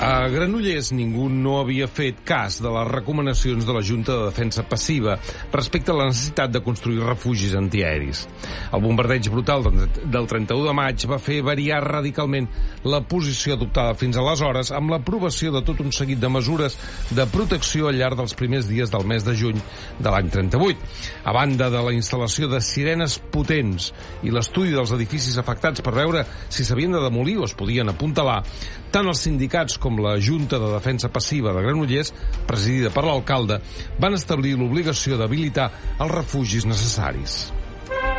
A Granollers ningú no havia fet cas de les recomanacions de la Junta de Defensa Passiva respecte a la necessitat de construir refugis antiaeris. El bombardeig brutal del 31 de maig va fer variar radicalment la posició adoptada fins aleshores amb l'aprovació de tot un seguit de mesures de protecció al llarg dels primers dies del mes de juny de l'any 38. A banda de la instal·lació de sirenes potents i l'estudi dels edificis afectats per veure si s'havien de demolir o es podien apuntalar, tant els sindicats com la Junta de Defensa Passiva de Granollers, presidida per l'alcalde, van establir l'obligació d'habilitar els refugis necessaris.